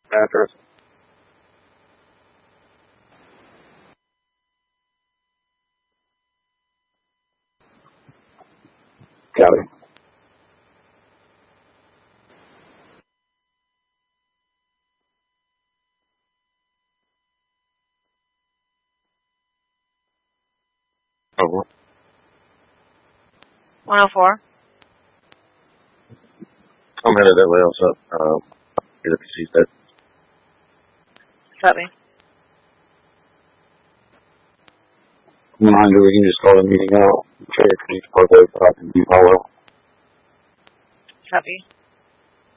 Address. Copy. Over. 104. I'm headed that way also. Get up to see that. Copy. Reminder, we can just call the meeting out. Check if you need to put those up and you follow. Copy.